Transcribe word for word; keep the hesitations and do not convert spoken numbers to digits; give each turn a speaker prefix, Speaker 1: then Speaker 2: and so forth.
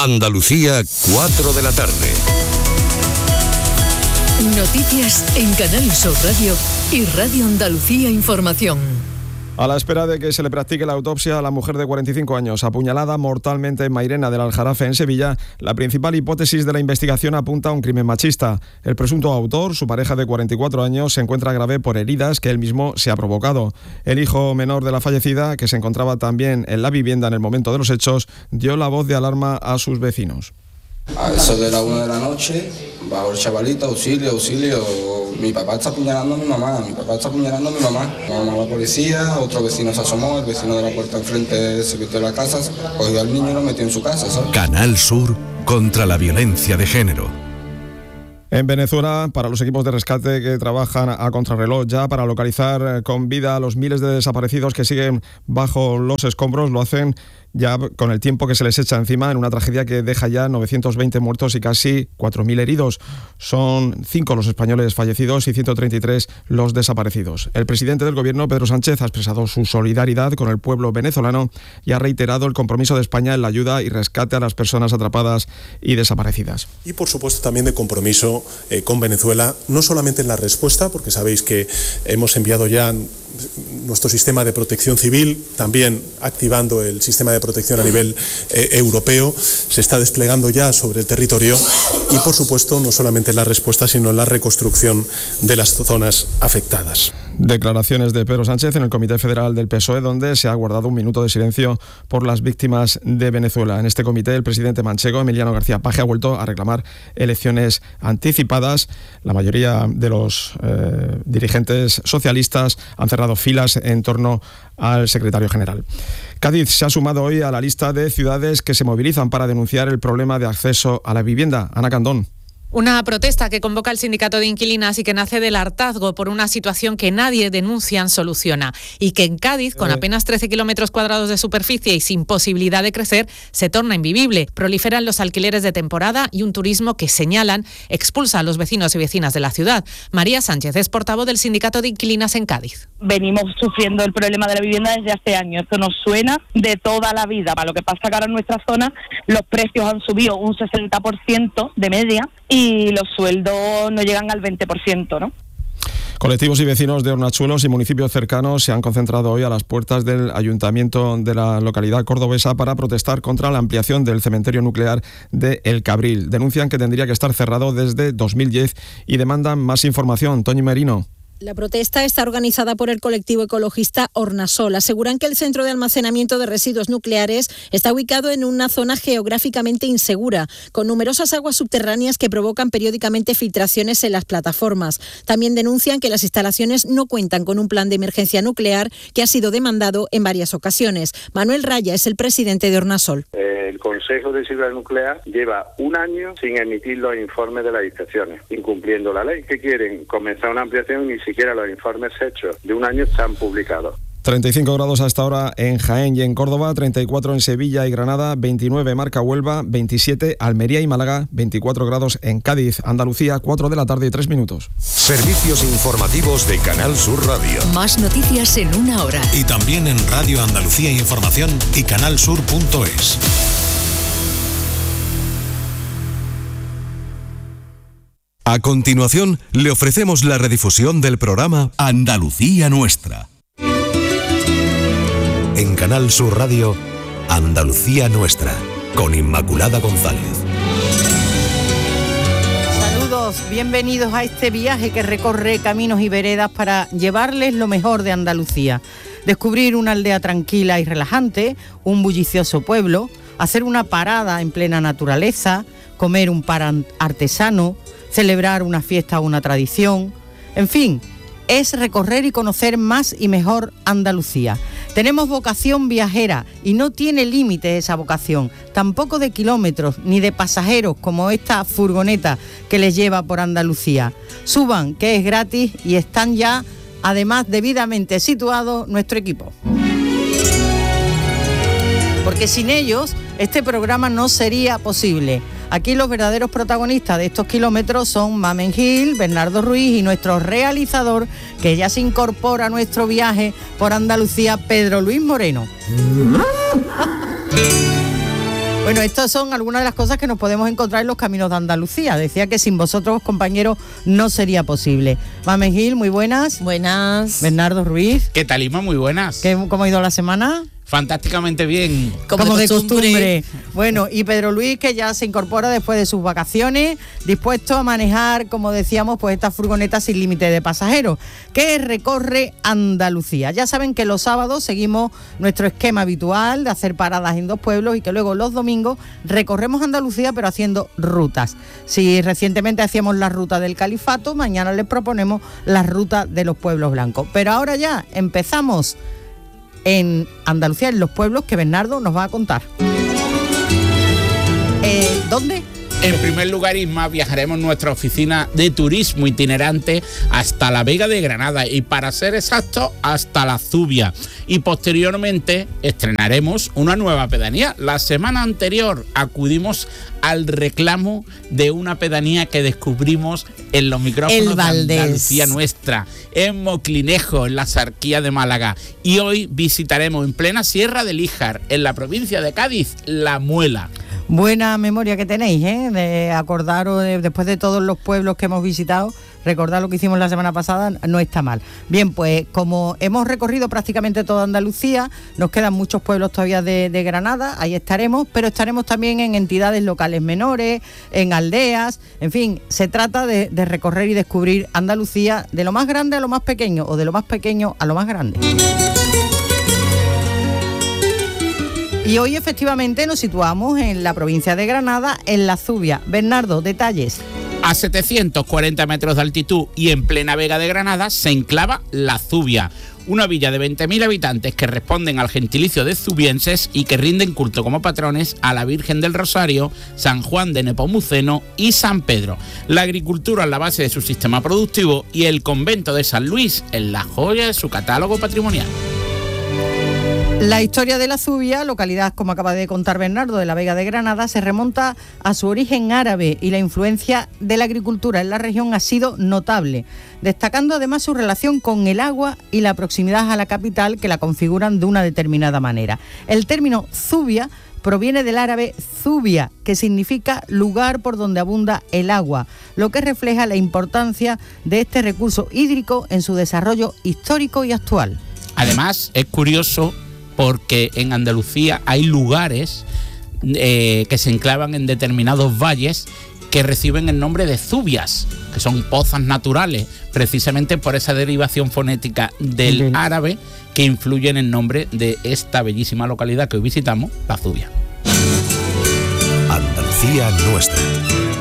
Speaker 1: Andalucía, cuatro de la tarde.
Speaker 2: Noticias en Canal Sur Radio y Radio Andalucía Información.
Speaker 3: A la espera de que se le practique la autopsia a la mujer de cuarenta y cinco años, apuñalada mortalmente en Mairena del Aljarafe, en Sevilla, la principal hipótesis de la investigación apunta a un crimen machista. El presunto autor, su pareja de cuarenta y cuatro años, se encuentra grave por heridas que él mismo se ha provocado. El hijo menor de la fallecida, que se encontraba también en la vivienda en el momento de los hechos, dio la voz de alarma a sus vecinos.
Speaker 4: A eso de la una de la noche, bajo el chavalito, auxilio, auxilio, mi papá está apuñalando a mi mamá, mi papá está apuñalando a mi mamá. Llamamos a la policía, otro vecino se asomó, el vecino de la puerta enfrente se metió en la casa, cogió al niño y lo metió en su casa, ¿sabes?
Speaker 1: Canal Sur contra la violencia de género.
Speaker 3: En Venezuela, para los equipos de rescate que trabajan a contrarreloj ya para localizar con vida a los miles de desaparecidos que siguen bajo los escombros, lo hacen ya con el tiempo que se les echa encima en una tragedia que deja ya novecientos veinte muertos y casi cuatro mil heridos. Son cinco los españoles fallecidos y ciento treinta y tres los desaparecidos. El presidente del gobierno, Pedro Sánchez, ha expresado su solidaridad con el pueblo venezolano y ha reiterado el compromiso de España en la ayuda y rescate a las personas atrapadas y desaparecidas.
Speaker 5: Y por supuesto también de compromiso eh, con Venezuela, no solamente en la respuesta, porque sabéis que hemos enviado ya nuestro sistema de protección civil, también activando el sistema de protección a nivel eh, europeo, se está desplegando ya sobre el territorio y por supuesto no solamente en la respuesta sino en la reconstrucción de las zonas afectadas.
Speaker 3: Declaraciones de Pedro Sánchez en el Comité Federal del P S O E, donde se ha guardado un minuto de silencio por las víctimas de Venezuela. En este comité, el presidente manchego, Emiliano García Paje, ha vuelto a reclamar elecciones anticipadas. La mayoría de los eh, dirigentes socialistas han cerrado filas en torno al secretario general. Cádiz se ha sumado hoy a la lista de ciudades que se movilizan para denunciar el problema de acceso a la vivienda. Ana Candón.
Speaker 6: Una protesta que convoca el sindicato de inquilinas y que nace del hartazgo por una situación que nadie denuncian soluciona y que en Cádiz, con apenas trece kilómetros cuadrados de superficie y sin posibilidad de crecer, se torna invivible. Proliferan los alquileres de temporada y un turismo que, señalan, expulsa a los vecinos y vecinas de la ciudad. María Sánchez es portavoz del sindicato de inquilinas en Cádiz.
Speaker 7: Venimos sufriendo el problema de la vivienda desde hace años. Esto nos suena de toda la vida. Para lo que pasa que ahora en nuestra zona los precios han subido un sesenta por ciento de media y los sueldos no llegan al veinte por ciento, ¿no?
Speaker 3: Colectivos y vecinos de Hornachuelos y municipios cercanos se han concentrado hoy a las puertas del ayuntamiento de la localidad cordobesa para protestar contra la ampliación del cementerio nuclear de El Cabril. Denuncian que tendría que estar cerrado desde dos mil diez y demandan más información. Toñi Merino.
Speaker 8: La protesta está organizada por el colectivo ecologista Hornasol. Aseguran que el centro de almacenamiento de residuos nucleares está ubicado en una zona geográficamente insegura, con numerosas aguas subterráneas que provocan periódicamente filtraciones en las plataformas. También denuncian que las instalaciones no cuentan con un plan de emergencia nuclear que ha sido demandado en varias ocasiones. Manuel Raya es el presidente de Hornasol.
Speaker 9: El Consejo de Seguridad Nuclear lleva un año sin emitir los informes de las inspecciones, incumpliendo la ley. ¿Qué quieren? Comenzar una ampliación y ni siquiera los informes hechos de un año están publicados.
Speaker 3: treinta y cinco grados a esta hora en Jaén y en Córdoba, treinta y cuatro en Sevilla y Granada, veintinueve marca Huelva, veintisiete Almería y Málaga, veinticuatro grados en Cádiz, Andalucía, cuatro de la tarde y tres minutos.
Speaker 1: Servicios informativos de Canal Sur Radio.
Speaker 2: Más noticias en una hora.
Speaker 10: Y también en Radio Andalucía Información y canalsur punto es.
Speaker 1: A continuación, le ofrecemos la redifusión del programa Andalucía Nuestra. En Canal Sur Radio, Andalucía Nuestra, con Inmaculada González.
Speaker 11: Saludos, bienvenidos a este viaje que recorre caminos y veredas para llevarles lo mejor de Andalucía. Descubrir una aldea tranquila y relajante, un bullicioso pueblo, hacer una parada en plena naturaleza, comer un pan artesano, celebrar una fiesta o una tradición, en fin, es recorrer y conocer más y mejor Andalucía. Tenemos vocación viajera y no tiene límite esa vocación, tampoco de kilómetros ni de pasajeros como esta furgoneta que les lleva por Andalucía. Suban, que es gratis y están ya, además, debidamente situado nuestro equipo. Porque sin ellos este programa no sería posible. Aquí los verdaderos protagonistas de estos kilómetros son Mamen Gil, Bernardo Ruiz y nuestro realizador, que ya se incorpora a nuestro viaje por Andalucía, Pedro Luis Moreno. Bueno, estas son algunas de las cosas que nos podemos encontrar en los caminos de Andalucía. Decía que sin vosotros, compañeros, no sería posible. Mamen Gil, muy buenas.
Speaker 12: Buenas.
Speaker 11: Bernardo Ruiz.
Speaker 13: ¿Qué tal, Ima? Muy buenas.
Speaker 11: ¿Qué, ¿Cómo ha ido la semana?
Speaker 13: Fantásticamente bien.
Speaker 11: Como, Como de, costumbre. de costumbre. Bueno, y Pedro Luis, que ya se incorpora después de sus vacaciones, dispuesto a manejar, como decíamos, pues esta furgoneta sin límite de pasajeros, que recorre Andalucía. Ya saben que los sábados seguimos nuestro esquema habitual de hacer paradas en dos pueblos y que luego los domingos recorremos Andalucía, pero haciendo rutas. Si recientemente hacíamos la ruta del Califato, mañana les proponemos la ruta de los pueblos blancos. Pero ahora ya empezamos en Andalucía, en los pueblos que Bernardo nos va a contar. Eh, ¿Dónde?
Speaker 13: En primer lugar, Isma, viajaremos nuestra oficina de turismo itinerante hasta la Vega de Granada y, para ser exactos, hasta la Zubia. Y posteriormente estrenaremos una nueva pedanía. La semana anterior acudimos al reclamo de una pedanía que descubrimos en los micrófonos de Andalucía Nuestra, en Moclinejo, en la Sarquía de Málaga. Y hoy visitaremos en plena Sierra del Híjar, en la provincia de Cádiz, La Muela.
Speaker 11: Buena memoria que tenéis, ¿eh? De acordaros, de, después de todos los pueblos que hemos visitado, recordar lo que hicimos la semana pasada no está mal. Bien, pues como hemos recorrido prácticamente toda Andalucía, nos quedan muchos pueblos todavía de, de Granada, ahí estaremos, pero estaremos también en entidades locales menores, en aldeas, en fin, se trata de, de recorrer y descubrir Andalucía de lo más grande a lo más pequeño, o de lo más pequeño a lo más grande. Y hoy efectivamente nos situamos en la provincia de Granada, en la Zubia. Bernardo, detalles.
Speaker 13: A setecientos cuarenta metros de altitud y en plena Vega de Granada se enclava La Zubia, una villa de veinte mil habitantes que responden al gentilicio de zubienses y que rinden culto como patrones a la Virgen del Rosario, San Juan de Nepomuceno y San Pedro. La agricultura es la base de su sistema productivo y el convento de San Luis es la joya de su catálogo patrimonial.
Speaker 11: La historia de la Zubia, localidad, como acaba de contar Bernardo, de la Vega de Granada, se remonta a su origen árabe y la influencia de la agricultura en la región ha sido notable, destacando además su relación con el agua y la proximidad a la capital que la configuran de una determinada manera. El término Zubia proviene del árabe zubia, que significa lugar por donde abunda el agua, lo que refleja la importancia de este recurso hídrico en su desarrollo histórico y actual.
Speaker 13: Además, es curioso porque en Andalucía hay lugares eh, que se enclavan en determinados valles que reciben el nombre de zubias, que son pozas naturales, precisamente por esa derivación fonética del uh-huh. árabe que influye en el nombre de esta bellísima localidad que hoy visitamos, La Zubia.
Speaker 10: Andalucía Nuestra.